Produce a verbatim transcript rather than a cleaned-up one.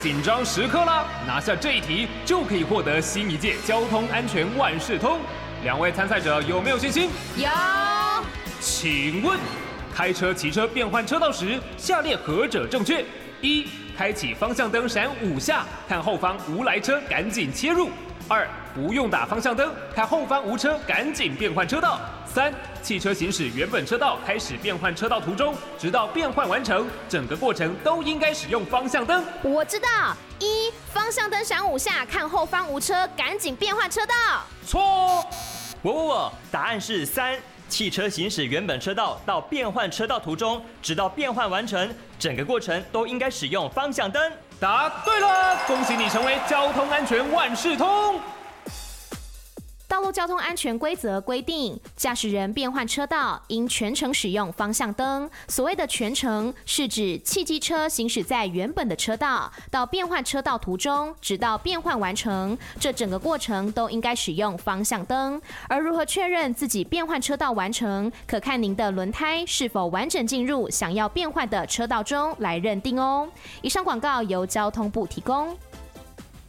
紧张时刻啦！拿下这一题就可以获得新一届交通安全万事通。两位参赛者有没有信心？ 有。 请问，开车、骑车变换车道时，下列何者正确？一、开启方向灯闪五下，看后方无来车，赶紧切入。二、不用打方向灯，看后方无车，赶紧变换车道。三、汽车行驶原本车道，开始变换车道途中，直到变换完成，整个过程都应该使用方向灯。 我知道，一、方向灯闪五下，看后方无车，赶紧变换车道。 错。 我我我，答案是三。汽车行驶原本车道到变换车道途中，直到变换完成，整个过程都应该使用方向灯。 答对了，恭喜你成为交通安全万事通。 道路交通安全规则规定，驾驶人变换车道应全程使用方向灯。所谓的全程，是指汽机车行驶在原本的车道，到变换车道途中，直到变换完成，这整个过程都应该使用方向灯。而如何确认自己变换车道完成，可看您的轮胎是否完整进入想要变换的车道中来认定哦。以上广告由交通部提供。